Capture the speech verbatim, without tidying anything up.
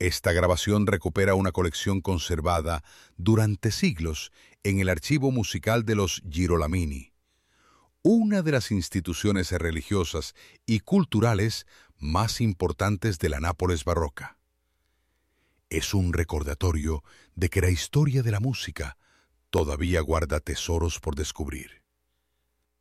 Esta grabación recupera una colección conservada durante siglos en el archivo musical de los Girolamini, una de las instituciones religiosas y culturales más importantes de la Nápoles barroca. Es un recordatorio de que la historia de la música todavía guarda tesoros por descubrir.